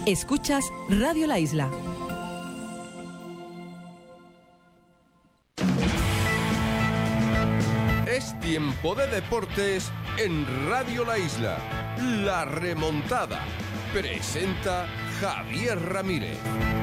Escuchas Radio La Isla. Es tiempo de deportes en Radio La Isla. La remontada. Presenta Javier Ramírez.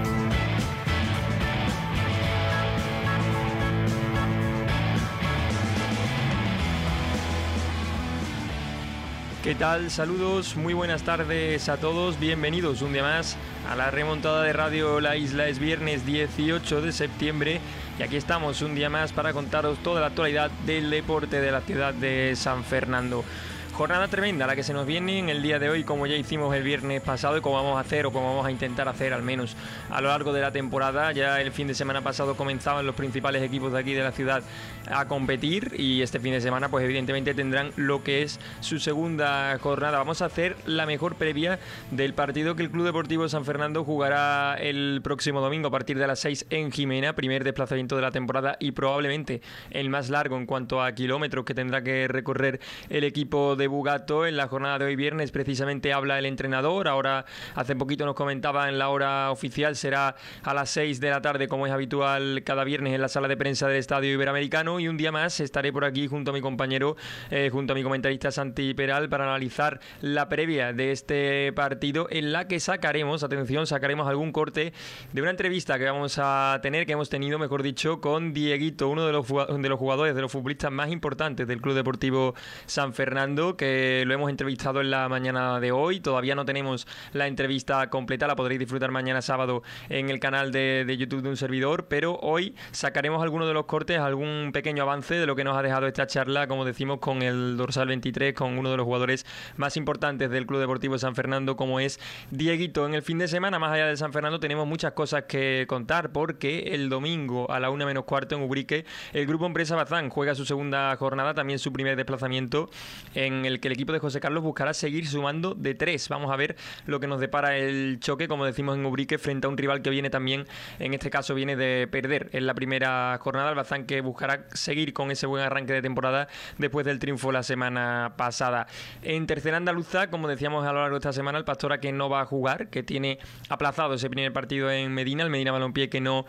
¿Qué tal? Saludos, muy buenas tardes a todos, bienvenidos un día más a la remontada de Radio La Isla. Es viernes 18 de septiembre y aquí estamos un día más para contaros toda la actualidad del deporte de la ciudad de San Fernando. Jornada tremenda la que se nos viene en el día de hoy, como ya hicimos el viernes pasado y como vamos a hacer o como vamos a intentar hacer al menos a lo largo de la temporada. Ya el fin de semana pasado comenzaban los principales equipos de aquí de la ciudad a competir y este fin de semana pues evidentemente tendrán lo que es su segunda jornada. Vamos a hacer la mejor previa del partido que el Club Deportivo San Fernando jugará el próximo domingo a partir de las 6 en Jimena, primer desplazamiento de la temporada y probablemente el más largo en cuanto a kilómetros que tendrá que recorrer el equipo de Bugato. En la jornada de hoy viernes precisamente habla el entrenador. Ahora hace poquito nos comentaba en la hora oficial, será a las 6 de la tarde como es habitual cada viernes en la sala de prensa del Estadio Iberoamericano, y un día más estaré por aquí junto a mi compañero, junto a mi comentarista Santi Peral, para analizar la previa de este partido en la que sacaremos algún corte de una entrevista que vamos a tener, que hemos tenido mejor dicho, con Dieguito, uno de los jugadores, de los futbolistas más importantes del Club Deportivo San Fernando, que lo hemos entrevistado en la mañana de hoy. Todavía no tenemos la entrevista completa, la podréis disfrutar mañana sábado en el canal de YouTube de un servidor, pero hoy sacaremos algunos de los cortes, algún pequeño avance de lo que nos ha dejado esta charla, como decimos, con el dorsal 23, con uno de los jugadores más importantes del Club Deportivo San Fernando, como es Dieguito. En el fin de semana, más allá de San Fernando, tenemos muchas cosas que contar, porque el domingo a la 1:15 en Ubrique, el Grupo Empresa Bazán juega su segunda jornada, también su primer desplazamiento, en el que el equipo de José Carlos buscará seguir sumando de 3. Vamos a ver lo que nos depara el choque, como decimos en Ubrique, frente a un rival que viene también, en este caso viene de perder en la primera jornada, el Bazán, que buscará seguir con ese buen arranque de temporada después del triunfo la semana pasada. En tercera andaluza, como decíamos a lo largo de esta semana, el Pastora, que no va a jugar, que tiene aplazado ese primer partido en Medina, el Medina Balompié,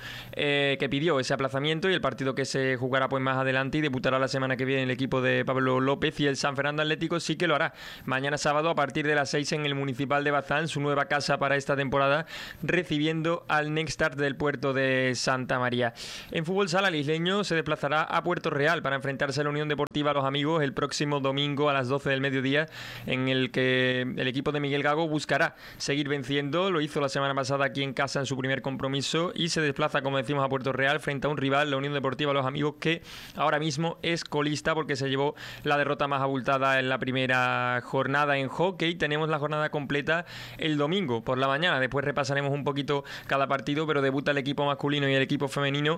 que pidió ese aplazamiento, y el partido que se jugará pues más adelante, y debutará la semana que viene el equipo de Pablo López. Y el San Fernando Atlético sí que lo hará mañana sábado a partir de las 6 en el Municipal de Bazán, su nueva casa para esta temporada, recibiendo al Nextart del puerto de Santa María. En fútbol sala, el isleño se desplazará a Puerto Real para enfrentarse a la Unión Deportiva Los Amigos el próximo domingo a las 12 del mediodía, en el que el equipo de Miguel Gago buscará seguir venciendo. Lo hizo la semana pasada aquí en casa en su primer compromiso, y se desplaza, como decimos, a Puerto Real frente a un rival, la Unión Deportiva Los Amigos, que ahora mismo es colista porque se llevó la derrota más abultada en la primera jornada. En hockey tenemos la jornada completa el domingo por la mañana, después repasaremos un poquito cada partido, pero debuta el equipo masculino y el equipo femenino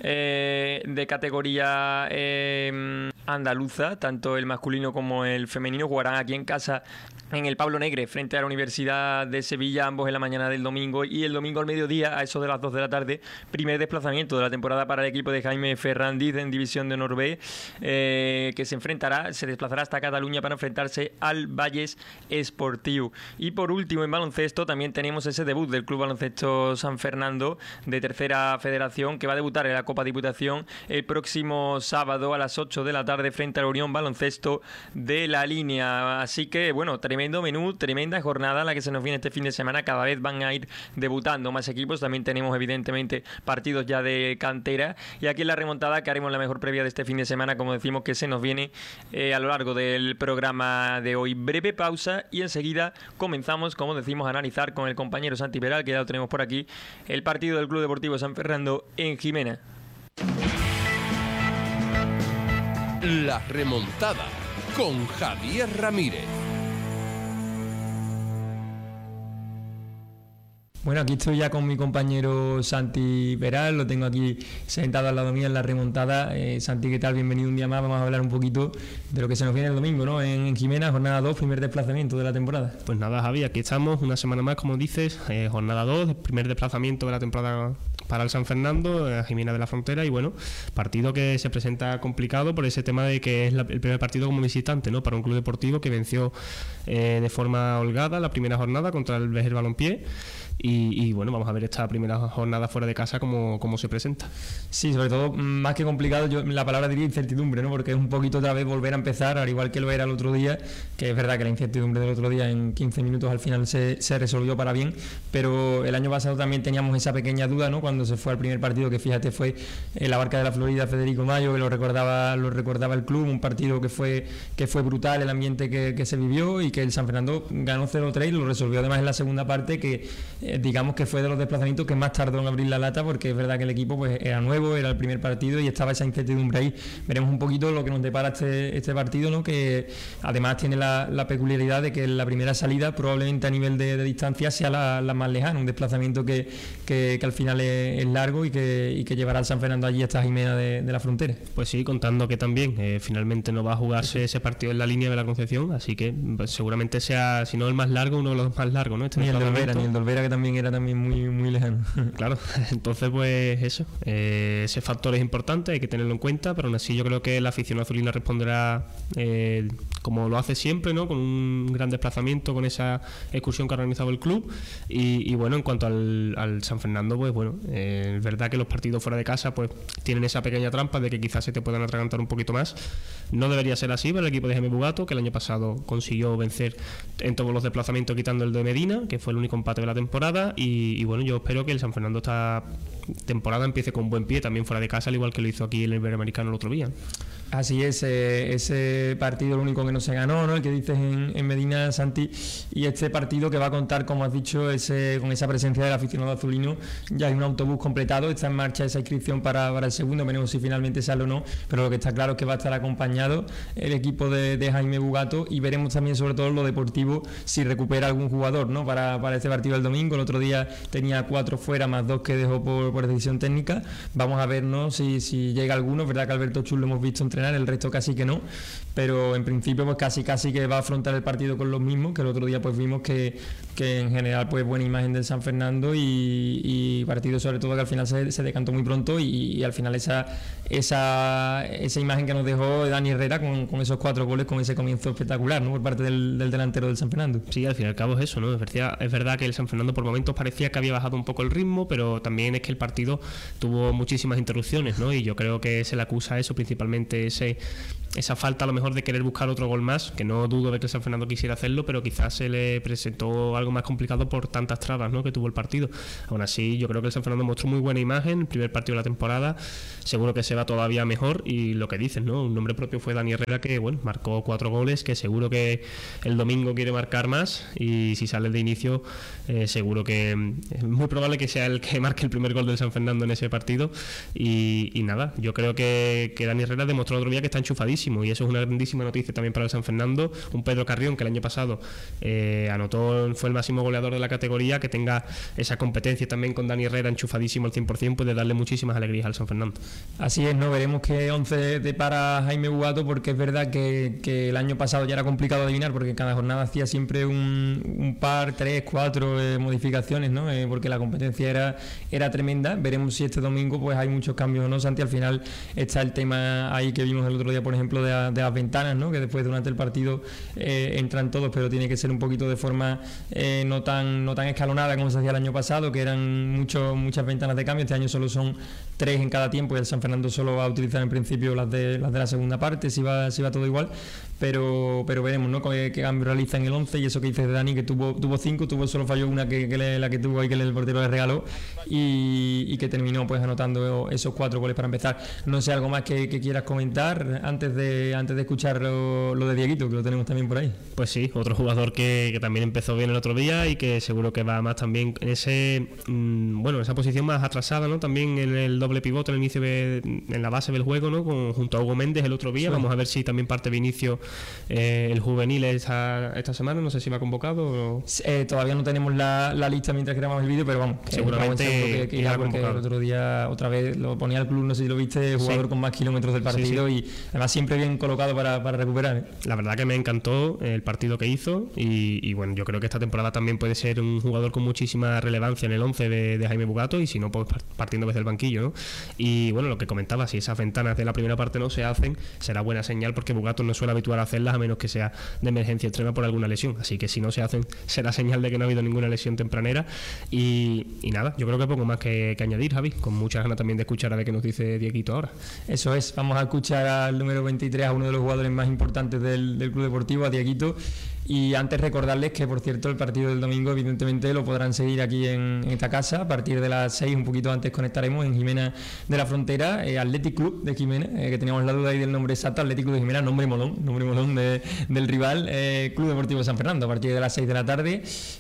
de categoría andaluza, tanto el masculino como el femenino jugarán aquí en casa en el Pablo Negre frente a la Universidad de Sevilla, ambos en la mañana del domingo, y el domingo al mediodía, a eso de las 2 de la tarde, primer desplazamiento de la temporada para el equipo de Jaime Ferrandiz en División de Honor B, que se desplazará hasta Cataluña para enfrentarse al Valles Esportiu. Y por último, en baloncesto también tenemos ese debut del Club Baloncesto San Fernando de tercera federación, que va a debutar en la Copa Diputación el próximo sábado a las 8 de la tarde frente al Unión Baloncesto de La Línea. Así que bueno, tremendo menú, tremenda jornada la que se nos viene este fin de semana. Cada vez van a ir debutando más equipos, también tenemos evidentemente partidos ya de cantera, y aquí en la remontada que haremos la mejor previa de este fin de semana, como decimos, que se nos viene a lo largo del programa de hoy. Breve pausa y enseguida comenzamos, como decimos, a analizar con el compañero Santi Peral, que ya lo tenemos por aquí, el partido del Club Deportivo San Fernando en Jimena. La remontada con Javier Ramírez. Bueno, aquí estoy ya con mi compañero Santi Peral, lo tengo aquí sentado al lado mío en la remontada. Santi, ¿qué tal? Bienvenido un día más. Vamos a hablar un poquito de lo que se nos viene el domingo, ¿no? En Jimena, jornada 2, primer desplazamiento de la temporada. Pues nada, Javi, aquí estamos, una semana más, como dices, jornada 2, primer desplazamiento de la temporada para el San Fernando, Jimena de la Frontera, y bueno, partido que se presenta complicado por ese tema de que es el primer partido como visitante, ¿no?, para un club deportivo que venció de forma holgada la primera jornada contra el Vejer Balompié. Y bueno, vamos a ver esta primera jornada fuera de casa cómo se presenta. Sí, sobre todo, más que complicado, yo la palabra diría incertidumbre, ¿no? Porque es un poquito otra vez volver a empezar, al igual que lo era el otro día, que es verdad que la incertidumbre del otro día en 15 minutos al final se resolvió para bien, pero el año pasado también teníamos esa pequeña duda, ¿no?, cuando se fue al primer partido, que fíjate fue en la Barca de la Florida, Federico Mayo, que lo recordaba el club, un partido que fue brutal, el ambiente que se vivió, y que el San Fernando ganó 0-3 y lo resolvió además en la segunda parte, que digamos que fue de los desplazamientos que más tardó en abrir la lata, porque es verdad que el equipo pues era nuevo, era el primer partido y estaba esa incertidumbre ahí. Veremos un poquito lo que nos depara este partido, ¿no?, que además tiene la peculiaridad de que la primera salida probablemente a nivel de distancia sea la más lejana, un desplazamiento que al final es largo y que llevará al San Fernando allí hasta Jimena de la Frontera. Pues sí, contando que también finalmente no va a jugarse ese partido en la línea de la Concepción, así que pues, seguramente sea, si no el más largo, uno de los más largos, ¿no? Ni el de Olvera, que también era muy, muy lejano. Claro, entonces pues eso, ese factor es importante, hay que tenerlo en cuenta, pero aún así yo creo que la afición azulina responderá como lo hace siempre, ¿no?, con un gran desplazamiento, con esa excursión que ha organizado el club. Y bueno, en cuanto al San Fernando, pues bueno, es verdad que los partidos fuera de casa pues tienen esa pequeña trampa de que quizás se te puedan atragantar un poquito más. No debería ser así para el equipo de Jaime Bugato, que el año pasado consiguió vencer en todos los desplazamientos, quitando el de Medina, que fue el único empate de la temporada. Y bueno, yo espero que el San Fernando esta temporada empiece con buen pie también fuera de casa, al igual que lo hizo aquí el Iberoamericano el otro día. Así es, ese partido el único que no se ganó, ¿no?, el que dices en Medina, Santi, y este partido que va a contar, como has dicho, con esa presencia del aficionado azulino. Ya hay un autobús completado, está en marcha esa inscripción para el segundo, veremos si finalmente sale o no, pero lo que está claro es que va a estar acompañado el equipo de Jaime Bugato, y veremos también sobre todo lo deportivo, si recupera algún jugador, ¿no?, para este partido del domingo. El otro día tenía 4 fuera, más 2 que dejó por decisión técnica. Vamos a ver, ¿no?, si llega alguno. Es verdad que Alberto Chul lo hemos visto entrenar, el resto casi que no, pero en principio pues casi que va a afrontar el partido con los mismos, que el otro día pues vimos que en general pues buena imagen del San Fernando, y partido sobre todo que al final se decantó muy pronto, y al final esa imagen que nos dejó Dani Herrera con esos 4 goles, con ese comienzo espectacular, ¿no?, por parte del delantero del San Fernando. Sí, al fin y al cabo es eso, ¿no? Es verdad que el San Fernando por momentos parecía que había bajado un poco el ritmo, pero también es que el partido tuvo muchísimas interrupciones, ¿no?, y yo creo que se le acusa a eso, principalmente esa falta a lo mejor de querer buscar otro gol más, que no dudo de que el San Fernando quisiera hacerlo, pero quizás se le presentó algo más complicado por tantas trabas, ¿no?, que tuvo el partido. Aún así, yo creo que el San Fernando mostró muy buena imagen el primer partido de la temporada, seguro que se va todavía mejor, y lo que dicen, ¿no?, un nombre propio fue Dani Herrera, que bueno, marcó 4 goles, que seguro que el domingo quiere marcar más, y si sale de inicio seguro que es muy probable que sea el que marque el primer gol del San Fernando en ese partido. Y nada, yo creo que Dani Herrera demostró el otro día que está enchufadísimo, y eso es una grandísima noticia también para el San Fernando. Un Pedro Carrión, que el año pasado fue el máximo goleador de la categoría, que tenga esa competencia también con Dani Herrera enchufadísimo al 100%, puede darle muchísimas alegrías al San Fernando. Así es, ¿no? Veremos qué 11 depara Jaime Bugato, porque es verdad que el año pasado ya era complicado adivinar, porque cada jornada hacía siempre un par, 3, 4 modificaciones, ¿no? Porque la competencia era tremenda. Veremos si este domingo pues hay muchos cambios o no, Santi. Al final está el tema ahí que vimos el otro día, por ejemplo, de las ventanas, ¿no?, que después durante el partido entran todos, pero tiene que ser un poquito de forma no tan escalonada como se hacía el año pasado, que eran muchas ventanas de cambio. Este año solo son 3 en cada tiempo, y el San Fernando solo va a utilizar en principio las de la segunda parte, si va todo igual, pero veremos, ¿no?, qué cambio realiza en el 11. Y eso que dices de Dani, que tuvo 5, solo falló una la que tuvo ahí, que el portero le regaló, y que terminó pues anotando esos 4 goles para empezar. No sé, algo más que quieras comentar antes de escuchar lo de Dieguito, que lo tenemos también por ahí. Pues sí, otro jugador que también empezó bien el otro día, y que seguro que va más también en esa posición más atrasada, ¿no?, también en el doble pivote, en el inicio en la base del juego, ¿no?, junto a Hugo Méndez el otro día. Sí. Vamos a ver si también parte Vinicio el juvenil esta semana, no sé si va convocado o... Todavía no tenemos la lista mientras grabamos el vídeo, pero vamos, seguramente que irá, porque el otro día otra vez lo ponía el club, no sé si lo viste, jugador con más kilómetros del partido, y además siempre bien colocado para recuperar. La verdad que me encantó el partido que hizo y bueno, yo creo que esta temporada también puede ser un jugador con muchísima relevancia en el 11 de Jaime Bugato, y si no, pues partiendo desde el banquillo, ¿no? Y bueno, lo que comentaba, si esas ventanas de la primera parte no se hacen, será buena señal, porque Bugato no suele habituar a hacerlas a menos que sea de emergencia extrema por alguna lesión, así que si no se hacen será señal de que no ha habido ninguna lesión tempranera. Y nada, yo creo que poco más que añadir, Javi, con muchas ganas también de escuchar a ver qué nos dice Dieguito ahora. Eso es, vamos a escuchar al número 23, a uno de los jugadores más importantes del club deportivo, a Dieguito. Y antes recordarles que, por cierto, el partido del domingo evidentemente lo podrán seguir aquí en esta casa a partir de las 6, un poquito antes conectaremos en Jimena de la Frontera, Athletic Club de Jimena, que teníamos la duda ahí del nombre exacto, Athletic Club de Jimena, nombre molón del rival, Club Deportivo San Fernando, a partir de las 6 de la tarde,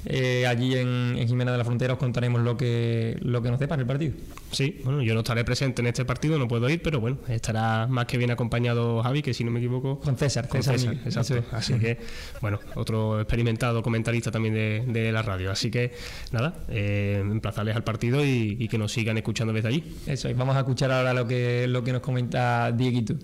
allí en Jimena de la Frontera os contaremos lo que nos depara el partido. Sí, bueno, yo no estaré presente en este partido, no puedo ir, pero bueno, estará más que bien acompañado Javi, que si no me equivoco... Con César, exacto. Así que, bueno, otro experimentado comentarista también de la radio. Así que, nada, emplazarles al partido y que nos sigan escuchando desde allí. Eso, y vamos a escuchar ahora lo que nos comenta Dieguito.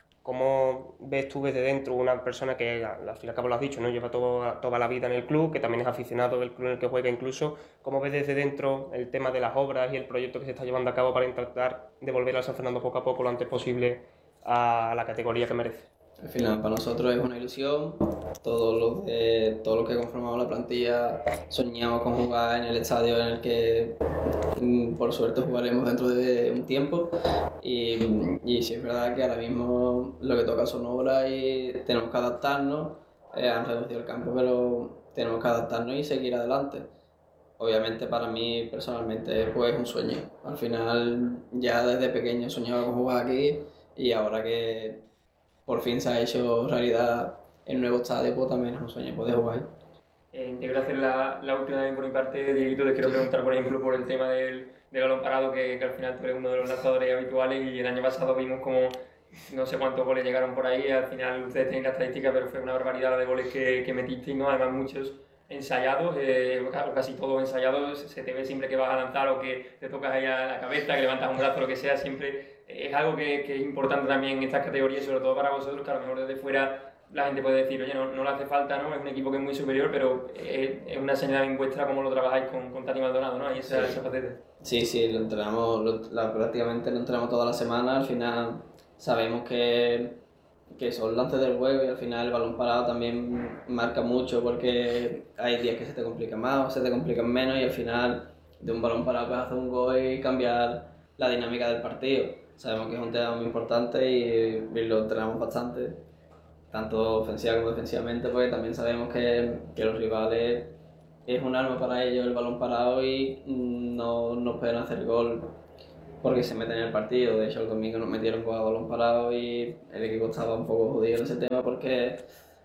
¿Cómo ves tú desde dentro una persona que, al fin y al cabo lo has dicho, ¿no? Lleva toda la vida en el club, que también es aficionado del club en el que juega incluso? ¿Cómo ves desde dentro el tema de las obras y el proyecto que se está llevando a cabo para intentar devolver al San Fernando poco a poco, lo antes posible, a la categoría que merece? Al final, para nosotros es una ilusión. Todos los que conformamos la plantilla soñamos con jugar en el estadio en el que, por suerte, jugaremos dentro de un tiempo. Y sí es verdad que ahora mismo lo que toca son obras y tenemos que adaptarnos. Han reducido el campo, pero tenemos que adaptarnos y seguir adelante. Obviamente, para mí personalmente, pues es un sueño. Al final, ya desde pequeño soñaba con jugar aquí, y ahora que por fin se ha hecho realidad el nuevo estadio, pues también es un sueño poder jugar ahí. Te quiero hacer la última vez por mi parte, Dieguito. Te quiero preguntar, por ejemplo, por el tema del balón parado, que al final tú eres uno de los lanzadores habituales, y el año pasado vimos como no sé cuántos goles llegaron por ahí. Al final ustedes tienen la estadística, pero fue una barbaridad de goles que metiste, ¿no? Además muchos ensayados, casi todos ensayados. Se te ve siempre que vas a lanzar o que te tocas ahí a la cabeza, que levantas un brazo, lo que sea, siempre es algo que es importante también en estas categorías, sobre todo para vosotros, que a lo mejor desde fuera la gente puede decir, oye, no le hace falta, ¿no? Es un equipo que es muy superior, pero es una señal en vuestra cómo lo trabajáis con Tati Maldonado, ¿no? Ahí esa faceta. Sí, lo entrenamos, prácticamente lo entrenamos toda la semana. Al final sabemos que son lances del juego, y al final el balón parado también marca mucho, porque hay días que se te complican más o se te complican menos, y al final de un balón parado puedes hacer un gol y cambiar la dinámica del partido. Sabemos que es un tema muy importante y lo entrenamos bastante, tanto ofensiva como defensivamente, porque también sabemos que los rivales es un arma para ellos el balón parado, y no pueden hacer gol porque se meten en el partido. De hecho, el domingo nos metieron con el balón parado y el equipo estaba un poco jodido en ese tema, porque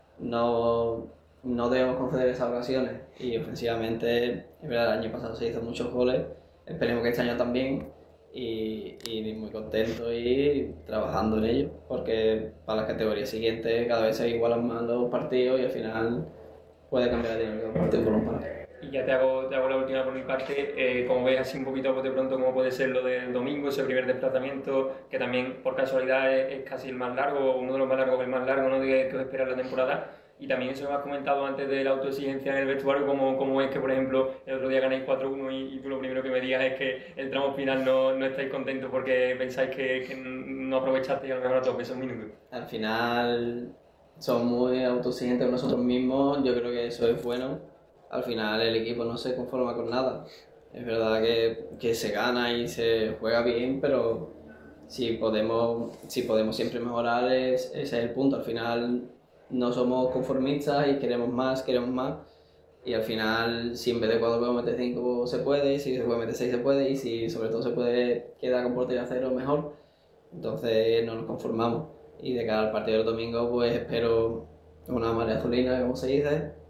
no debemos conceder esas ocasiones. Y ofensivamente, es verdad, el año pasado se hizo muchos goles, esperemos que este año también. Y muy contento y trabajando en ello, porque para las categorías siguientes cada vez se igualan más los partidos y al final puede cambiar la dinámica del partido por un par. Y ya te hago la última por mi parte. Como ves así un poquito de pronto cómo puede ser lo del domingo, ese primer desplazamiento, que también por casualidad es casi el más largo, uno de los más largos, el más largo, ¿no?, que os espera la temporada. Y también eso que me has comentado antes de la autoexigencia en el vestuario, como es que, por ejemplo, el otro día ganáis 4-1 y tú lo primero que me digas es que el tramo final no estáis contentos porque pensáis que no aprovechasteis a lo mejor a tope esos minutos. Al final somos muy autoexigentes con nosotros mismos, yo creo que eso es bueno. Al final el equipo no se conforma con nada. Es verdad que se gana y se juega bien, pero si podemos siempre mejorar, ese es el punto. Al final no somos conformistas y queremos más, y al final si en vez de 4 podemos meter 5 se puede, si se puede meter 6 se puede, y si sobre todo se puede quedar con portería cero mejor. Entonces no nos conformamos, y de cara al partido del domingo pues espero una marea azulina, como se dice,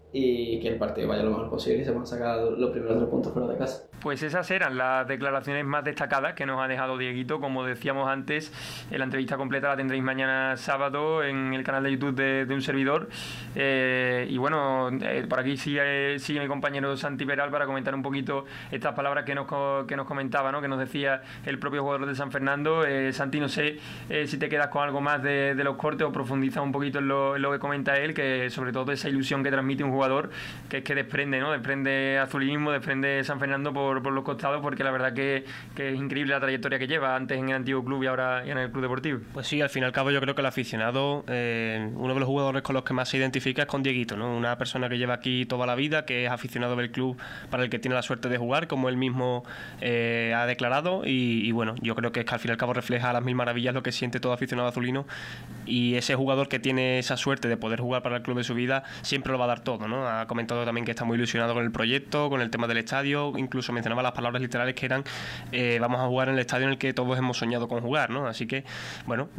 y que el partido vaya lo mejor posible y se van a sacar los primeros 3 puntos fuera de casa. Pues esas eran las declaraciones más destacadas que nos ha dejado Dieguito. Como decíamos antes, la entrevista completa la tendréis mañana sábado en el canal de YouTube de un servidor. Y bueno, por aquí sigue mi compañero Santi Peral para comentar un poquito estas palabras que nos comentaba, ¿no? Que nos decía el propio jugador de San Fernando. Santi, no sé si te quedas con algo más de los cortes o profundizas un poquito en lo que comenta él, que sobre todo esa ilusión que transmite un jugador, que es que desprende, ¿no? Desprende azulismo, desprende San Fernando por los costados, porque la verdad que es increíble la trayectoria que lleva, antes en el antiguo club y ahora en el club deportivo. Pues sí, al fin y al cabo yo creo que el aficionado, uno de los jugadores con los que más se identifica es con Dieguito, ¿no? Una persona que lleva aquí toda la vida, que es aficionado del club para el que tiene la suerte de jugar, como él mismo ha declarado, y bueno, yo creo que es que al fin y al cabo refleja a las mil maravillas lo que siente todo aficionado azulino, y ese jugador que tiene esa suerte de poder jugar para el club de su vida siempre lo va a dar todo, ¿no? Ha comentado también que está muy ilusionado con el proyecto, con el tema del estadio, incluso mencionaba las palabras literales que eran vamos a jugar en el estadio en el que todos hemos soñado con jugar, ¿no? Así que, bueno,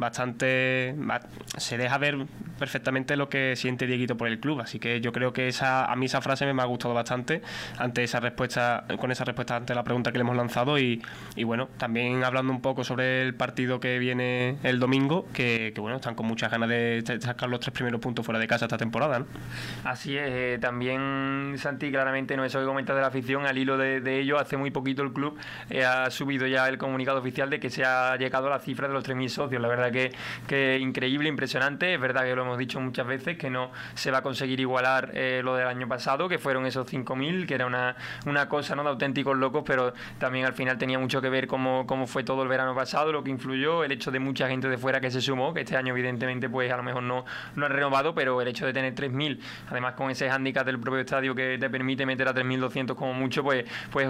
se deja ver perfectamente lo que siente Dieguito por el club, así que yo creo que a mí esa frase me ha gustado bastante con esa respuesta ante la pregunta que le hemos lanzado, y bueno, también hablando un poco sobre el partido que viene el domingo, que bueno, están con muchas ganas de sacar los 3 primeros puntos fuera de casa esta temporada, ¿no? Así es, también Santi, claramente, no, eso que comentas de la afición, al hilo de ello, hace muy poquito el club ha subido ya el comunicado oficial de que se ha llegado a la cifra de los 3.000 socios. La verdad que increíble, impresionante. Es verdad que lo hemos dicho muchas veces, que no se va a conseguir igualar lo del año pasado, que fueron esos 5.000, que era una cosa, ¿no?, de auténticos locos, pero también al final tenía mucho que ver cómo fue todo el verano pasado, lo que influyó, el hecho de mucha gente de fuera que se sumó, que este año evidentemente pues a lo mejor no ha renovado, pero el hecho de tener 3.000, además con ese hándicap del propio estadio que te permite meter a 3.200 como mucho, pues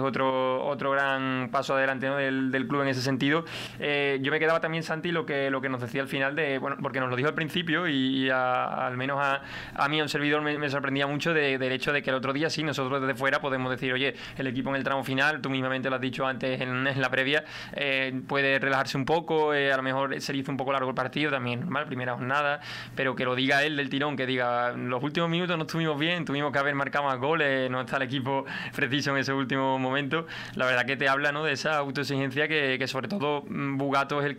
otro gran paso adelante, ¿no?, del club en ese sentido. Yo me quedaba también, Santi, lo que nos decía al final, bueno, porque nos lo dijo al principio y al menos a mí, a un servidor, me sorprendía mucho del hecho de que el otro día sí, nosotros desde fuera podemos decir, oye, el equipo en el tramo final, tú mismamente lo has dicho antes en la previa, puede relajarse un poco, a lo mejor se le hizo un poco largo el partido, también normal, primera jornada, pero que lo diga él del tirón, que diga, los últimos minutos no estuvimos bien, tuvimos que haber marcado más goles, no está el equipo preciso en ese último momento. La verdad que te habla, ¿no?, de esa autoexigencia que sobre todo Bugato es el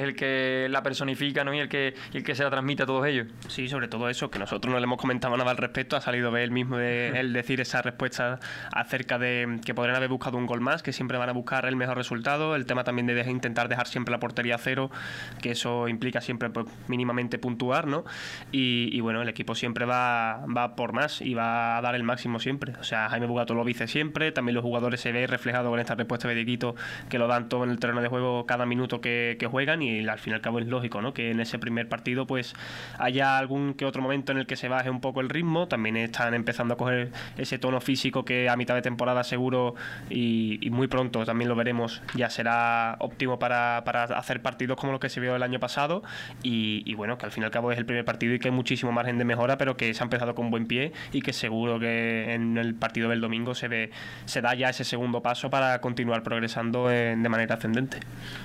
que la personifica, ¿no?, y el que se la transmite a todos ellos. Sí, sobre todo eso, que nosotros no le hemos comentado nada al respecto, ha salido de él mismo él decir esa respuesta acerca de que podrían haber buscado un gol más, que siempre van a buscar el mejor resultado, el tema también de intentar dejar siempre la portería a cero, que eso implica siempre pues, mínimamente puntuar, ¿no? Y bueno, el equipo siempre va por más y va a dar el máximo siempre, o sea, Jaime Bugato lo dice siempre, también los jugadores se ve reflejado con esta respuesta de Dieguito, que lo dan todo en el terreno de juego cada minuto que juegan, y al fin y al cabo es lógico, ¿no?, que en ese primer partido pues haya algún que otro momento en el que se baje un poco el ritmo. También están empezando a coger ese tono físico que a mitad de temporada seguro y muy pronto también lo veremos, ya será óptimo para hacer partidos como los que se vio el año pasado, y bueno, que al fin y al cabo es el primer partido y que hay muchísimo margen de mejora, pero que se ha empezado con buen pie y que seguro que en el partido del domingo se da ya ese segundo paso para continuar progresando de manera ascendente.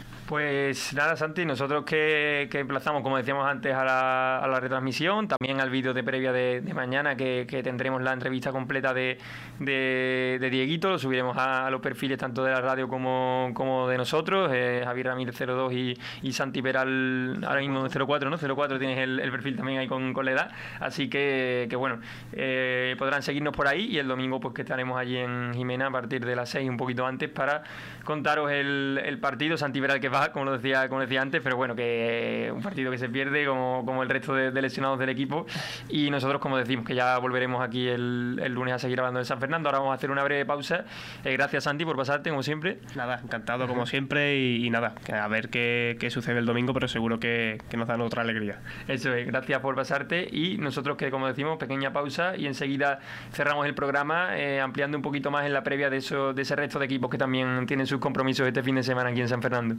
Pues nada, Santi, nosotros que emplazamos, como decíamos antes, a la retransmisión, también al vídeo de previa de mañana, que tendremos la entrevista completa de Dieguito, lo subiremos a los perfiles tanto de la radio como de nosotros, Javier Ramírez 02 y Santi Peral, ahora mismo 04, ¿no? 04 tienes el perfil también ahí con la edad, así que bueno, podrán seguirnos por ahí, y el domingo pues que estaremos allí en Jimena a partir de las 6, un poquito antes, para contaros el partido. Santi Peral que va, como decía antes, pero bueno, que un partido que se pierde como el resto de lesionados del equipo, y nosotros, como decimos, que ya volveremos aquí el lunes a seguir hablando de San Fernando. Ahora vamos a hacer una breve pausa. Gracias, Santi, por pasarte, como siempre. Nada, encantado como siempre, y nada, a ver qué sucede el domingo, pero seguro que nos dan otra alegría. Eso es, gracias por pasarte, y nosotros que, como decimos, pequeña pausa y enseguida cerramos el programa ampliando un poquito más en la previa de ese resto de equipos que también tienen sus compromisos este fin de semana aquí en San Fernando.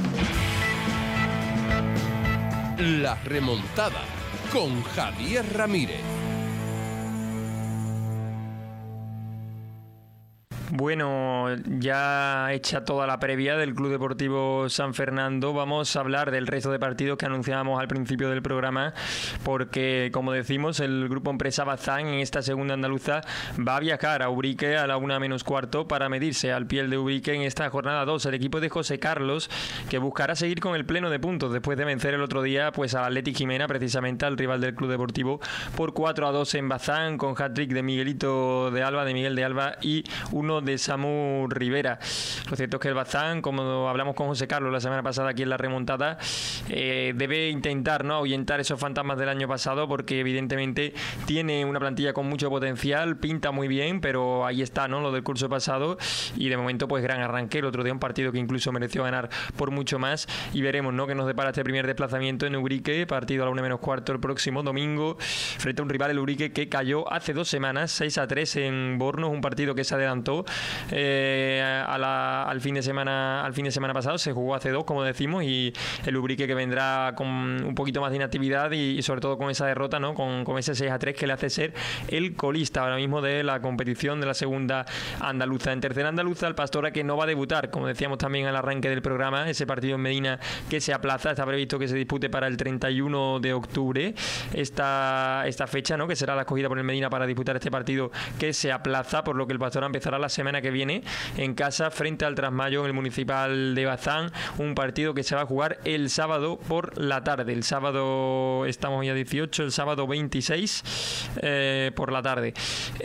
La remontada con Javier Ramírez. Bueno, ya hecha toda la previa del Club Deportivo San Fernando, vamos a hablar del resto de partidos que anunciábamos al principio del programa, porque, como decimos, el Grupo Empresa Bazán en esta segunda andaluza va a viajar a Ubrique a la 1:15 para medirse al Piel de Ubrique en esta jornada 2. El equipo de José Carlos, que buscará seguir con el pleno de puntos después de vencer el otro día pues al Athletic Jimena, precisamente al rival del Club Deportivo, por 4-2 en Bazán, con hat-trick de Miguel de Alba y uno de Samu Rivera. Lo cierto es que el Bazán, como hablamos con José Carlos la semana pasada aquí en la remontada, debe intentar, ¿no?, ahuyentar esos fantasmas del año pasado, porque evidentemente tiene una plantilla con mucho potencial, pinta muy bien, pero ahí está, ¿no?, lo del curso pasado, y de momento pues gran arranque. El otro día un partido que incluso mereció ganar por mucho más, y veremos, ¿no?, que nos depara este primer desplazamiento en Ubrique, partido a la 1:15 el próximo domingo, frente a un rival, el Ubrique, que cayó hace 2 semanas 6-3 en Bornos, un partido que se adelantó al fin de semana pasado. Se jugó hace 2, como decimos, y el Ubrique que vendrá con un poquito más de inactividad y sobre todo con esa derrota, ¿no?, con ese 6-3 que le hace ser el colista ahora mismo de la competición de la segunda andaluza. En tercera andaluza, el Pastora, que no va a debutar, como decíamos también al arranque del programa, ese partido en Medina que se aplaza, está previsto que se dispute para el 31 de octubre esta fecha, ¿no?, que será la escogida por el Medina para disputar este partido, que se aplaza, por lo que el Pastora empezará la semana que viene en casa frente al Trasmayo en el Municipal de Bazán, un partido que se va a jugar el sábado por la tarde. El sábado, estamos ya 18, el sábado 26 por la tarde.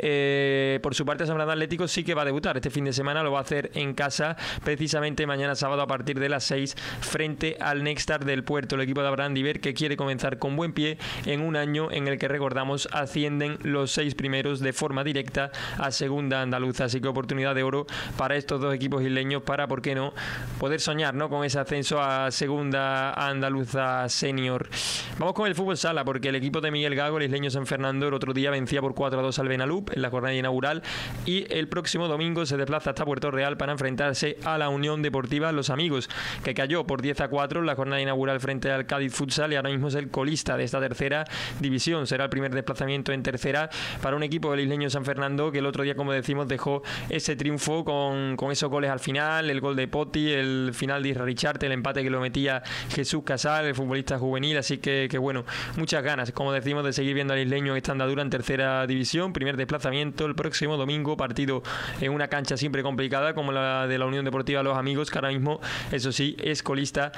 Por su parte, San Fernando Atlético sí que va a debutar este fin de semana, lo va a hacer en casa precisamente mañana sábado a partir de las 6 frente al Nextar del Puerto, el equipo de Abraham Diver, que quiere comenzar con buen pie en un año en el que, recordamos, ascienden los 6 primeros de forma directa a segunda andaluza. Así que oportunidad de oro para estos dos equipos isleños para, ¿por qué no?, poder soñar, ¿no?, con ese ascenso a segunda andaluza senior. Vamos con el fútbol sala, porque el equipo de Miguel Gago, el isleño San Fernando, el otro día vencía por 4-2 al Benalup en la jornada inaugural, y el próximo domingo se desplaza hasta Puerto Real para enfrentarse a la Unión Deportiva Los Amigos, que cayó por 10-4 en la jornada inaugural frente al Cádiz Futsal y ahora mismo es el colista de esta tercera división. Será el primer desplazamiento en tercera para un equipo del isleño San Fernando, que el otro día, como decimos, dejó ese triunfo con esos goles al final, el gol de Poti, el final de Isra Richarte, el empate que lo metía Jesús Casal, el futbolista juvenil. Así que bueno, muchas ganas, como decimos, de seguir viendo al isleño en esta andadura en tercera división. Primer desplazamiento el próximo domingo, partido en una cancha siempre complicada como la de la Unión Deportiva Los Amigos, que ahora mismo, eso sí, es colista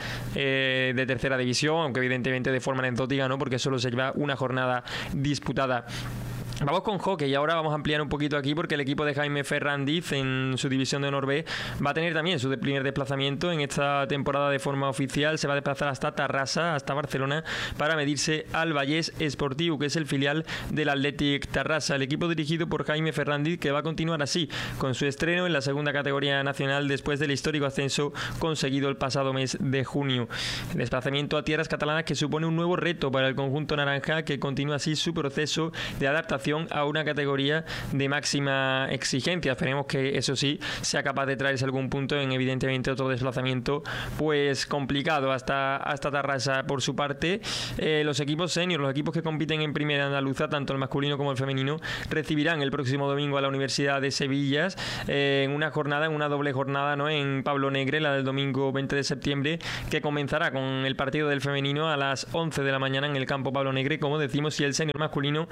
de tercera división, aunque evidentemente de forma anecdótica, ¿no?, porque solo se lleva una jornada disputada. Vamos con hockey y ahora vamos a ampliar un poquito aquí, porque el equipo de Jaime Ferrandiz en su división de honor B va a tener también su primer desplazamiento en esta temporada de forma oficial. Se va a desplazar hasta Tarrasa, hasta Barcelona, para medirse al Vallés Esportiu, que es el filial del Athletic Tarrasa. El equipo dirigido por Jaime Ferrandiz, que va a continuar así con su estreno en la segunda categoría nacional después del histórico ascenso conseguido el pasado mes de junio. El desplazamiento a tierras catalanas que supone un nuevo reto para el conjunto naranja, que continúa así su proceso de adaptación a una categoría de máxima exigencia. Esperemos que, eso sí, sea capaz de traerse algún punto en, evidentemente, otro desplazamiento pues complicado hasta Tarrasa. Por su parte, los equipos senior, los equipos que compiten en primera andaluza, tanto el masculino como el femenino, recibirán el próximo domingo a la Universidad de Sevilla en una doble jornada, ¿no?, en Pablo Negre, la del domingo 20 de septiembre, que comenzará con el partido del femenino a las 11 de la mañana en el campo Pablo Negre, como decimos, y el senior masculino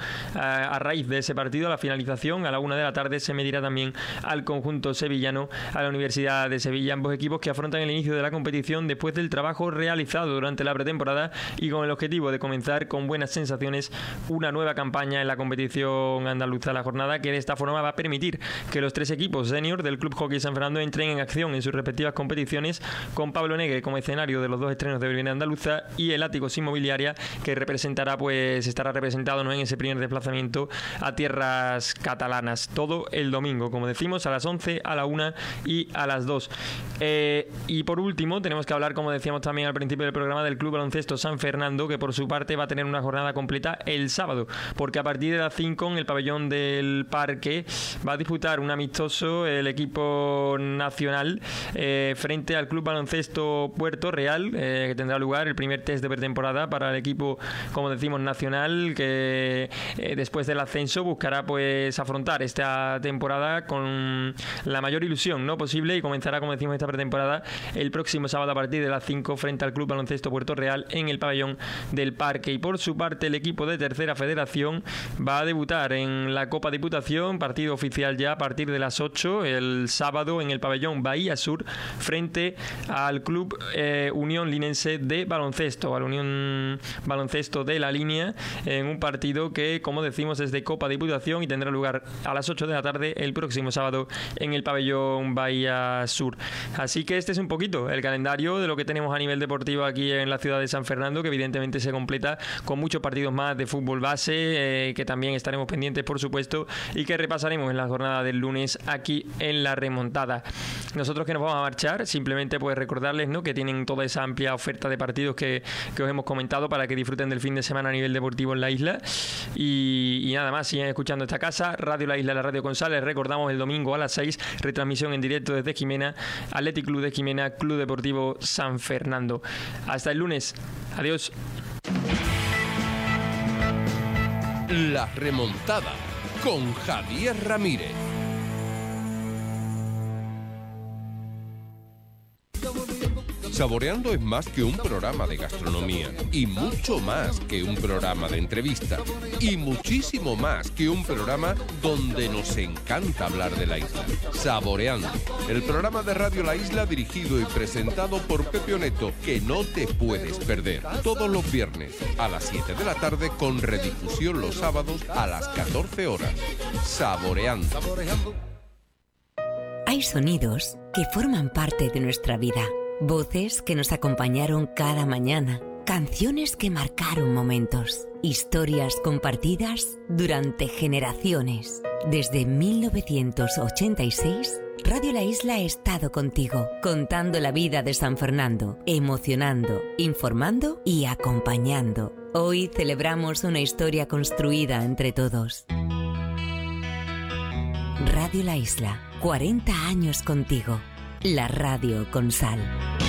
a raíz de ese partido, a la finalización, a la 1 de la tarde, se medirá también al conjunto sevillano, a la Universidad de Sevilla. Ambos equipos que afrontan el inicio de la competición después del trabajo realizado durante la pretemporada y con el objetivo de comenzar con buenas sensaciones una nueva campaña en la competición andaluza. La jornada que de esta forma va a permitir que los 3 equipos senior del Club Hockey San Fernando entren en acción en sus respectivas competiciones, con Pablo Negre como escenario de los 2 estrenos de primera andaluza y el Áticos Inmobiliaria, que estará representado, ¿no?, en ese primer desplazamiento a tierras catalanas. Todo el domingo, como decimos, a las 11, a la 1 y a las 2. Y por último, tenemos que hablar, como decíamos también al principio del programa, del Club Baloncesto San Fernando, que por su parte va a tener una jornada completa el sábado, porque a partir de las 5 en el pabellón del Parque va a disputar un amistoso el equipo nacional frente al Club Baloncesto Puerto Real, que tendrá lugar el primer test de pretemporada para el equipo, como decimos, nacional, que después de la ascenso, buscará pues afrontar esta temporada con la mayor ilusión, ¿no?, posible, y comenzará, como decimos, esta pretemporada el próximo sábado a partir de las 5 frente al Club Baloncesto Puerto Real en el pabellón del Parque. Y por su parte, el equipo de Tercera Federación va a debutar en la Copa Diputación, partido oficial ya a partir de las 8 el sábado en el pabellón Bahía Sur frente al Club Unión Linense de Baloncesto, al Unión Baloncesto de la Línea, en un partido que, como decimos, es de Copa Diputación y tendrá lugar a las 8 de la tarde el próximo sábado en el pabellón Bahía Sur. Así que este es un poquito el calendario de lo que tenemos a nivel deportivo aquí en la ciudad de San Fernando, que evidentemente se completa con muchos partidos más de fútbol base, que también estaremos pendientes, por supuesto, y que repasaremos en la jornada del lunes aquí en La Remontada. Nosotros que nos vamos a marchar, simplemente pues recordarles, ¿no?, que tienen toda esa amplia oferta de partidos que os hemos comentado para que disfruten del fin de semana a nivel deportivo en la isla. Y nada más, siguen escuchando esta casa, Radio La Isla, la radio Consales. Recordamos el domingo a las 6, retransmisión en directo desde Jimena, Athletic Club de Jimena, Club Deportivo San Fernando. Hasta el lunes. Adiós. La Remontada con Javier Ramírez. Saboreando es más que un programa de gastronomía y mucho más que un programa de entrevistas y muchísimo más que un programa donde nos encanta hablar de la isla. Saboreando, el programa de Radio La Isla dirigido y presentado por Pepe Oneto, que no te puedes perder. Todos los viernes a las 7 de la tarde con redifusión los sábados a las 14 horas. Saboreando. Hay sonidos que forman parte de nuestra vida. Voces que nos acompañaron cada mañana, canciones que marcaron momentos, historias compartidas durante generaciones. Desde 1986, Radio La Isla ha estado contigo, contando la vida de San Fernando, emocionando, informando y acompañando. Hoy celebramos una historia construida entre todos. Radio La Isla, 40 años contigo. La radio con sal.